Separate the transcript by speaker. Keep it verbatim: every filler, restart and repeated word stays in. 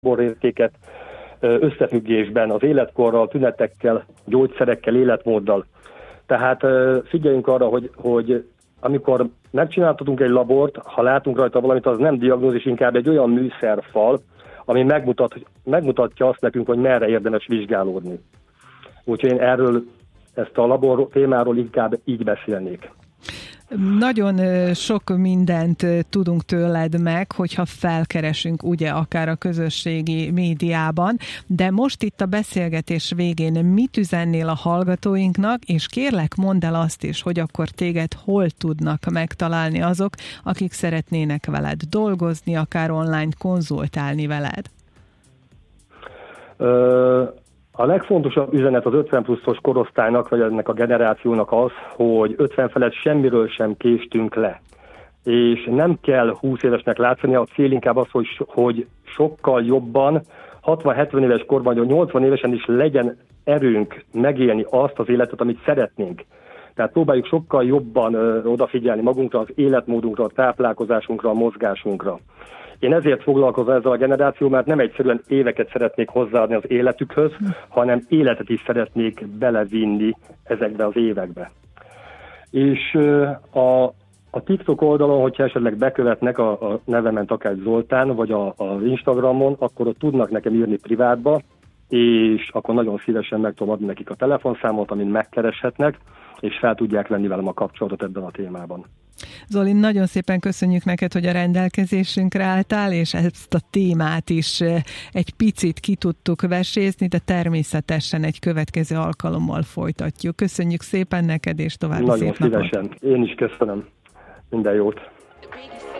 Speaker 1: laborértéket összefüggésben az életkorral, tünetekkel, gyógyszerekkel, életmóddal. Tehát figyeljünk arra, hogy, hogy amikor megcsináltatunk egy labort, ha látunk rajta valamit, az nem diagnózis, inkább egy olyan műszerfal, ami megmutat, megmutatja azt nekünk, hogy merre érdemes vizsgálódni. Úgyhogy én erről, ezt a labor témáról inkább így beszélnék.
Speaker 2: Nagyon sok mindent tudunk tőled meg, hogyha felkeresünk ugye akár a közösségi médiában, de most itt a beszélgetés végén mit üzennél a hallgatóinknak, és kérlek mondd el azt is, hogy akkor téged hol tudnak megtalálni azok, akik szeretnének veled dolgozni, akár online konzultálni veled.
Speaker 1: Ö- A legfontosabb üzenet az ötven pluszos korosztálynak, vagy ennek a generációnak az, hogy ötven felett semmiről sem késtünk le. És nem kell húsz évesnek látszani, a cél inkább az, hogy, hogy sokkal jobban, hatvan-hetven éves korban, vagy nyolcvan évesen is legyen erőnk megélni azt az életet, amit szeretnénk. Tehát próbáljuk sokkal jobban ö, odafigyelni magunkra, az életmódunkra, a táplálkozásunkra, a mozgásunkra. Én ezért foglalkozom ezzel a generáció, mert nem egyszerűen éveket szeretnék hozzáadni az életükhöz, hanem életet is szeretnék belevinni ezekbe az évekbe. És a, a TikTok oldalon, hogyha esetleg bekövetnek a, a nevemen Takács Zoltán, vagy a, az Instagramon, akkor ott tudnak nekem írni privátba, és akkor nagyon szívesen meg tudom adni nekik a telefonszámot, amin megkereshetnek, és fel tudják venni velem a kapcsolatot ebben a témában.
Speaker 2: Zoli, nagyon szépen köszönjük neked, hogy a rendelkezésünkre álltál, és ezt a témát is egy picit ki tudtuk vesézni, de természetesen egy következő alkalommal folytatjuk. Köszönjük szépen neked, és további
Speaker 1: nagyon
Speaker 2: szép napot.
Speaker 1: Nagyon szívesen. Én is köszönöm. Minden jót.